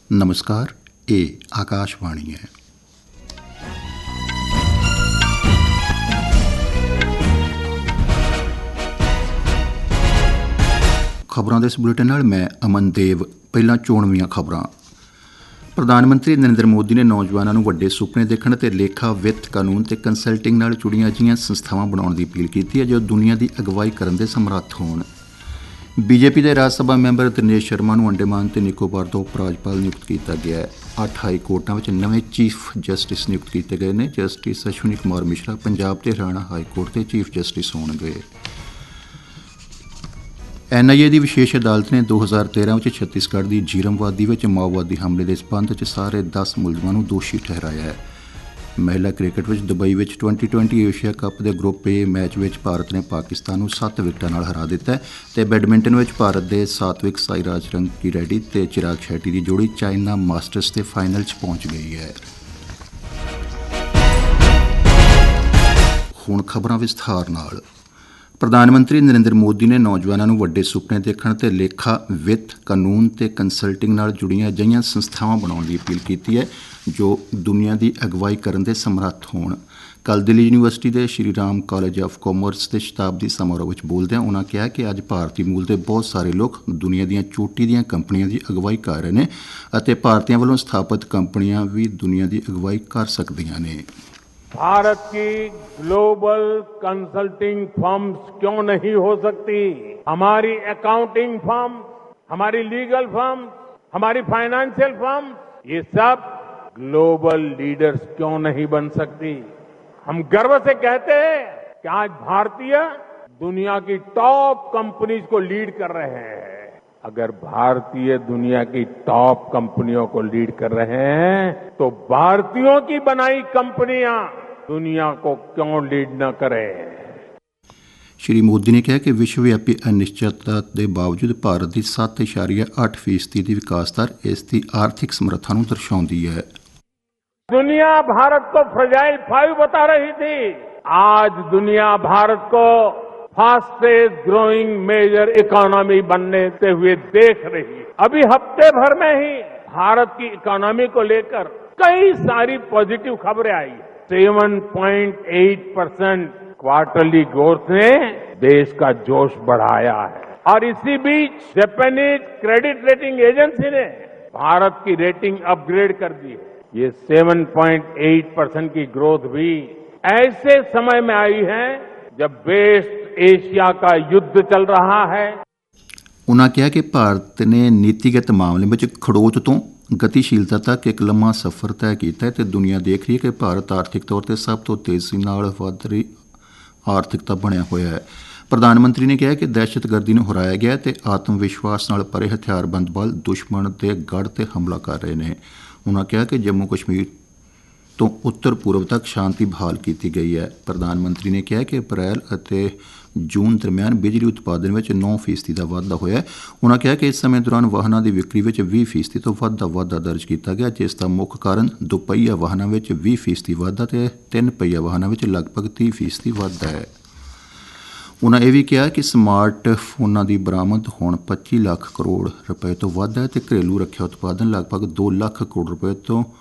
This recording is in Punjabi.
नमस्कार, ये आकाशवाणी है। खबरों के इस बुलेटिन नाल मैं अमन देव। पहला चोणवीਆਂ खबरां। प्रधान मंत्री नरेंद्र मोदी ने नौजवानों ਨੂੰ ਵੱਡੇ ਸੁਪਨੇ ਦੇਖਣ ਤੇ ਲੇਖਾ ਵਿੱਤ ਕਾਨੂੰਨ ਤੇ ਕੰਸਲਟਿੰਗ ਨਾਲ ਜੁੜੀਆਂ ਅਜਿਹੀਆਂ ਸੰਸਥਾਵਾਂ ਬਣਾਉਣ ਦੀ ਅਪੀਲ ਕੀਤੀ ਹੈ ਜੋ ਦੁਨੀਆ ਦੀ ਅਗਵਾਈ ਕਰਨ ਦੇ ਸਮਰੱਥ ਹੋਣ। ਬੀਜੇਪੀ ਦੇ ਰਾਜ ਸਭਾ ਮੈਂਬਰ ਦਿਨੇਸ਼ ਸ਼ਰਮਾ ਨੂੰ ਅੰਡੇਮਾਨ ਤੇ ਨਿਕੋਬਾਰ ਤੋਂ ਉਪ ਰਾਜਪਾਲ ਨਿਯੁਕਤ ਕੀਤਾ ਗਿਆ ਹੈ। 8 ਹਾਈ ਕੋਰਟਾਂ ਵਿੱਚ ਨਵੇਂ ਚੀਫ ਜਸਟਿਸ ਨਿਯੁਕਤ ਕੀਤੇ ਗਏ ਨੇ। ਜਸਟਿਸ ਅਸ਼ਵਨੀ ਕੁਮਾਰ ਮਿਸ਼ਰਾ ਪੰਜਾਬ ਤੇ ਹਰਿਆਣਾ ਹਾਈ ਕੋਰਟ ਦੇ ਚੀਫ ਜਸਟਿਸ ਹੋਣਗੇ। NIA ਦੀ ਵਿਸ਼ੇਸ਼ ਅਦਾਲਤ ਨੇ 2013 ਵਿੱਚ ਛੱਤੀਸਗੜ੍ਹ ਦੀ ਜੀਰਮਵਾਦੀ ਵਿੱਚ ਮਾਓਵਾਦੀ ਹਮਲੇ ਦੇ ਸਬੰਧ ਵਿੱਚ ਸਾਰੇ 10 ਮੁਲਜ਼ਮਾਂ ਨੂੰ ਦੋਸ਼ੀ ਠਹਿਰਾਇਆ ਹੈ। ਮਹਿਲਾ ਕ੍ਰਿਕਟ ਵਿੱਚ ਦੁਬਈ ਵਿੱਚ 2020 ਏਸ਼ੀਆ ਕੱਪ ਦੇ ਗਰੁੱਪ A ਮੈਚ ਵਿੱਚ ਭਾਰਤ ਨੇ ਪਾਕਿਸਤਾਨ ਨੂੰ 7 ਵਿਕਟਾਂ ਨਾਲ ਹਰਾ ਦਿੱਤਾ ਤੇ ਬੈਡਮਿੰਟਨ ਵਿੱਚ ਭਾਰਤ ਦੇ ਸਾਤਵਿਕ ਸਾਈਰਾਜ ਰੰਕੀ ਰੈਡੀ ਤੇ ਚਿਰਾਗ ਸ਼ੈਟੀ ਦੀ ਜੋੜੀ ਚਾਈਨਾ ਮਾਸਟਰਸ ਦੇ ਫਾਈਨਲ 'ਚ ਪਹੁੰਚ ਗਈ ਹੈ। ਹੁਣ ਖਬਰਾਂ ਵਿਸਥਾਰ ਨਾਲ। ਪ੍ਰਧਾਨ ਮੰਤਰੀ ਨਰਿੰਦਰ ਮੋਦੀ ਨੇ ਨੌਜਵਾਨਾਂ ਨੂੰ ਵੱਡੇ ਸੁਪਨੇ ਦੇਖਣ ਤੇ ਲੇਖਾ ਵਿੱਤ ਕਾਨੂੰਨ ਤੇ ਕੰਸਲਟਿੰਗ ਨਾਲ ਜੁੜੀਆਂ ਅਜਿਹੀਆਂ ਸੰਸਥਾਵਾਂ ਬਣਾਉਣ ਦੀ ਅਪੀਲ ਕੀਤੀ ਹੈ ਜੋ ਦੁਨੀਆ ਦੀ ਅਗਵਾਈ ਕਰਨ ਦੇ ਸਮਰੱਥ ਹੋਣ। ਕੱਲ੍ਹ ਦਿੱਲੀ ਯੂਨੀਵਰਸਿਟੀ ਦੇ Shri Ram college of commerce ਦੇ ਸ਼ਤਾਬਦੀ ਸਮਾਰੋਹ ਵਿੱਚ ਬੋਲਦਿਆਂ ਉਨ੍ਹਾਂ ਕਿਹਾ ਕਿ ਅੱਜ ਭਾਰਤੀ ਮੂਲ ਦੇ ਬਹੁਤ ਸਾਰੇ ਲੋਕ ਦੁਨੀਆ ਦੀਆਂ ਚੋਟੀ ਦੀਆਂ ਕੰਪਨੀਆਂ ਦੀ ਅਗਵਾਈ ਕਰ ਰਹੇ ਨੇ ਅਤੇ ਭਾਰਤੀਆਂ ਵੱਲੋਂ ਸਥਾਪਿਤ ਕੰਪਨੀਆਂ ਵੀ ਦੁਨੀਆ ਦੀ ਅਗਵਾਈ ਕਰ ਸਕਦੀਆਂ ਨੇ। भारत की ग्लोबल कंसल्टिंग फर्म्स क्यों नहीं हो सकती? हमारी अकाउंटिंग फर्म, हमारी लीगल फर्म, हमारी फाइनेंशियल फर्म, ये सब ग्लोबल लीडर्स क्यों नहीं बन सकती? हम गर्व से कहते हैं कि आज भारतीय दुनिया की टॉप कंपनीज को लीड कर रहे हैं। अगर भारतीय दुनिया की टॉप कंपनियों को लीड कर रहे हैं तो भारतीयों की बनाई कंपनियां दुनिया को क्यों लीड न करें? ਸ਼੍ਰੀ ਮੋਦੀ ਨੇ ਕਿਹਾ ਕਿ ਵਿਸ਼ਵ ਵਿਆਪੀ ਅਨਿਸ਼ਚਿਤਤਾ ਦੇ ਬਾਵਜੂਦ ਭਾਰਤ ਦੀ 7.8% ਦੀ ਵਿਕਾਸ ਦਰ ਇਸ ਦੀ ਆਰਥਿਕ ਸਮਰੱਥਾ ਨੂੰ ਦਰਸਾਉਂਦੀ ਹੈ। दुनिया भारत को फ्रेजाइल 5 बता रही थी, आज दुनिया भारत को फास्टेस्ट ग्रोइंग मेजर इकोनॉमी बनने से हुए देख रही है। अभी हफ्ते भर में ही भारत की इकोनॉमी को लेकर कई सारी पॉजिटिव खबरें आई। 7.8% क्वार्टरली ग्रोथ ने देश का जोश बढ़ाया है और इसी बीच जापानीज क्रेडिट रेटिंग एजेंसी ने भारत की रेटिंग अपग्रेड कर दी है। ये 7.8% की ग्रोथ भी ऐसे समय में आई है जब वेस्ट एशिया का युद्ध चल रहा है। ਉਨ੍ਹਾਂ ਕਿਹਾ ਕਿ ਭਾਰਤ ਨੇ ਨੀਤੀਗਤ ਮਾਮਲੇ ਵਿੱਚ ਖੜੋਤ ਤੋਂ ਗਤੀਸ਼ੀਲਤਾ ਤੱਕ ਇੱਕ ਲੰਮਾ ਸਫ਼ਰ ਤੈਅ ਕੀਤਾ ਹੈ ਤੇ ਦੁਨੀਆ ਦੇਖ ਰਹੀ ਹੈ ਕਿ ਭਾਰਤ ਆਰਥਿਕ ਤੌਰ ਤੇ ਸਭ ਤੋਂ ਤੇਜ਼ੀ ਨਾਲ ਵਧ ਰਹੀ ਆਰਥਿਕਤਾ ਬਣਿਆ ਹੋਇਆ ਹੈ। ਪ੍ਰਧਾਨ ਮੰਤਰੀ ਨੇ ਕਿਹਾ ਕਿ ਦਹਿਸ਼ਤਗਰਦੀ ਨੂੰ ਹਰਾਇਆ ਗਿਆ ਤੇ ਆਤਮ ਵਿਸ਼ਵਾਸ ਨਾਲ ਭਰੇ ਹਥਿਆਰਬੰਦ ਬਲ ਦੁਸ਼ਮਣ ਦੇ ਗੜ੍ਹ ਤੇ ਹਮਲਾ ਕਰ ਰਹੇ ਨੇ। ਉਨ੍ਹਾਂ ਕਿਹਾ ਕਿ ਜੰਮੂ ਕਸ਼ਮੀਰ ਤੋਂ ਉੱਤਰ ਪੂਰਬ ਤੱਕ ਸ਼ਾਂਤੀ ਬਹਾਲ ਕੀਤੀ ਗਈ ਹੈ। ਪ੍ਰਧਾਨ ਮੰਤਰੀ ਨੇ ਕਿਹਾ ਕਿ ਅਪ੍ਰੈਲ ਅਤੇ ਜੂਨ ਦਰਮਿਆਨ ਬਿਜਲੀ ਉਤਪਾਦਨ ਵਿੱਚ 9% ਦਾ ਵਾਧਾ ਹੋਇਆ। ਉਨ੍ਹਾਂ ਕਿਹਾ ਕਿ ਇਸ ਸਮੇਂ ਦੌਰਾਨ ਵਾਹਨਾਂ ਦੀ ਵਿਕਰੀ ਵਿੱਚ 20% ਤੋਂ ਵੱਧ ਦਾ ਵਾਧਾ ਦਰਜ ਕੀਤਾ ਗਿਆ, ਜਿਸ ਦਾ ਮੁੱਖ ਕਾਰਨ ਦੁਪਹੀਆ ਵਾਹਨਾਂ ਵਿੱਚ 20% ਵਾਧਾ ਅਤੇ 3 ਪਹੀਆ ਵਾਹਨਾਂ ਵਿੱਚ ਲਗਭਗ 30% ਵਾਧਾ ਹੈ। ਉਨ੍ਹਾਂ ਇਹ ਵੀ ਕਿਹਾ ਕਿ ਸਮਾਰਟ ਫੋਨਾਂ ਦੀ ਬਰਾਮਦ ਹੁਣ 25 ਲੱਖ ਕਰੋੜ ਰੁਪਏ ਤੋਂ ਵੱਧ ਹੈ ਅਤੇ ਘਰੇਲੂ ਰੱਖਿਆ ਉਤਪਾਦਨ ਲਗਭਗ 2 ਲੱਖ ਕਰੋੜ ਰੁਪਏ ਤੋਂ